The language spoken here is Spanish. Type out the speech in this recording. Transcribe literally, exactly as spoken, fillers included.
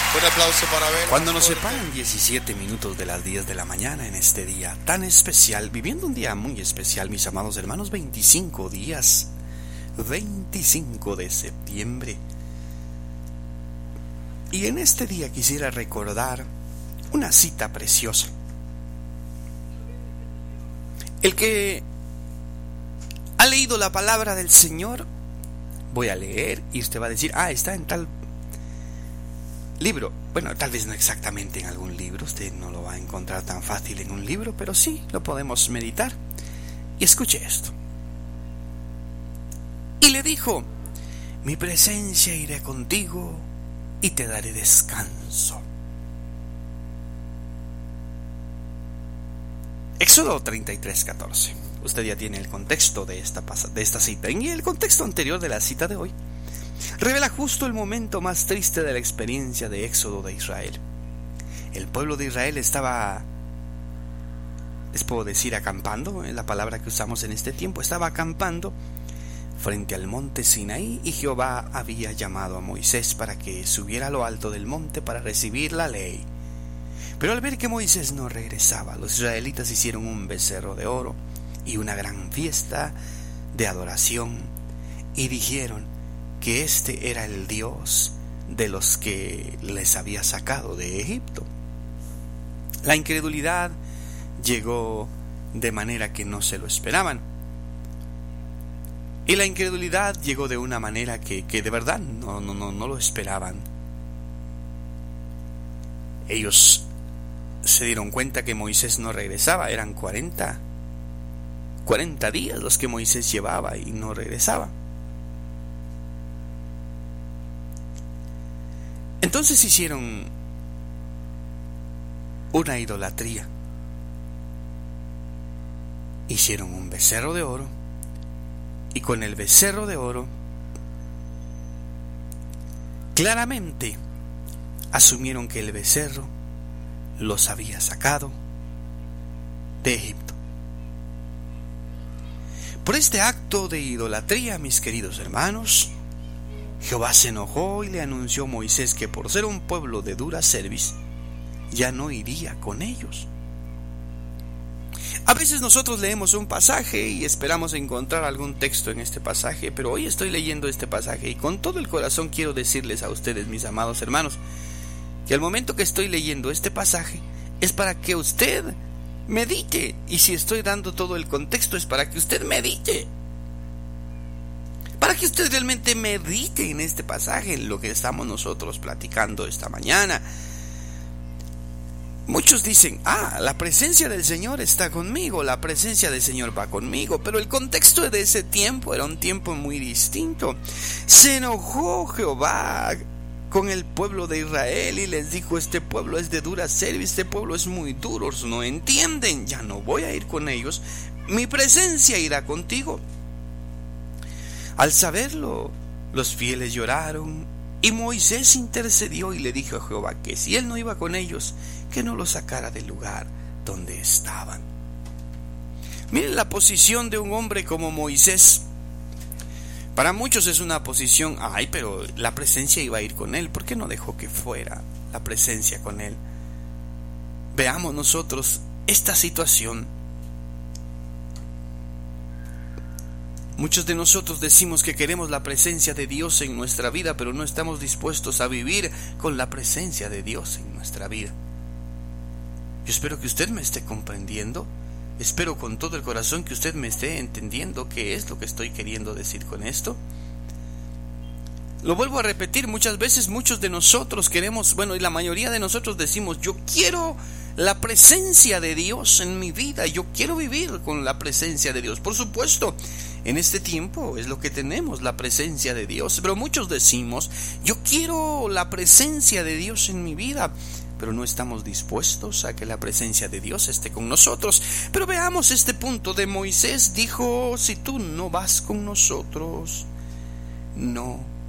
Un aplauso para ver. Cuando nos separan diecisiete minutos de las diez de la mañana en este día tan especial, viviendo un día muy especial, mis amados hermanos, veinticinco días, veinticinco de septiembre. Y en este día quisiera recordar una cita preciosa. El que ha leído la palabra del Señor, voy a leer y usted va a decir, ah, está en tal libro. Bueno, tal vez no exactamente en algún libro, usted no lo va a encontrar tan fácil en un libro, pero sí lo podemos meditar. Y escuche esto. Y le dijo, mi presencia iré contigo y te daré descanso. Éxodo treinta y tres, catorce. Usted ya tiene el contexto de esta, de esta cita. Y el contexto anterior de la cita de hoy revela justo el momento más triste de la experiencia de éxodo de Israel. El pueblo de Israel estaba, les puedo decir, acampando, es la palabra que usamos en este tiempo, estaba acampando frente al monte Sinaí, y Jehová había llamado a Moisés para que subiera a lo alto del monte para recibir la ley. Pero al ver que Moisés no regresaba, los israelitas hicieron un becerro de oro y una gran fiesta de adoración, y dijeron que este era el Dios de los que les había sacado de Egipto. La incredulidad llegó de manera que no se lo esperaban. Y la incredulidad llegó de una manera que, que de verdad no, no, no, no lo esperaban. Ellos se dieron cuenta que Moisés no regresaba. Eran cuarenta, cuarenta días los que Moisés llevaba y no regresaba. Entonces hicieron una idolatría. Hicieron un becerro de oro, y con el becerro de oro claramente asumieron que el becerro los había sacado de Egipto. Por este acto de idolatría, mis queridos hermanos, Jehová se enojó y le anunció a Moisés que por ser un pueblo de dura cerviz, ya no iría con ellos. A veces nosotros leemos un pasaje y esperamos encontrar algún texto en este pasaje, pero hoy estoy leyendo este pasaje y con todo el corazón quiero decirles a ustedes, mis amados hermanos, que al momento que estoy leyendo este pasaje es para que usted medite, y si estoy dando todo el contexto es para que usted medite. Para que usted realmente medite en este pasaje, en lo que estamos nosotros platicando esta mañana. Muchos dicen, ah, la presencia del Señor está conmigo, la presencia del Señor va conmigo, pero el contexto de ese tiempo era un tiempo muy distinto. Se enojó Jehová con el pueblo de Israel y les dijo, este pueblo es de dura cerviz, este pueblo es muy duro, no entienden, ya no voy a ir con ellos, mi presencia irá contigo. Al saberlo, los fieles lloraron, y Moisés intercedió y le dijo a Jehová que si él no iba con ellos, que no los sacara del lugar donde estaban. Miren la posición de un hombre como Moisés. Para muchos es una posición, ay, pero la presencia iba a ir con él, ¿por qué no dejó que fuera la presencia con él? Veamos nosotros esta situación. Muchos de nosotros decimos que queremos la presencia de Dios en nuestra vida, pero no estamos dispuestos a vivir con la presencia de Dios en nuestra vida. Yo espero que usted me esté comprendiendo. Espero con todo el corazón que usted me esté entendiendo qué es lo que estoy queriendo decir con esto. Lo vuelvo a repetir, muchas veces muchos de nosotros queremos, bueno, y la mayoría de nosotros decimos, yo quiero la presencia de Dios en mi vida, yo quiero vivir con la presencia de Dios. Por supuesto, en este tiempo es lo que tenemos, la presencia de Dios, pero muchos decimos, yo quiero la presencia de Dios en mi vida, pero no estamos dispuestos a que la presencia de Dios esté con nosotros. Pero veamos este punto de Moisés. Dijo, si tú no vas con nosotros, no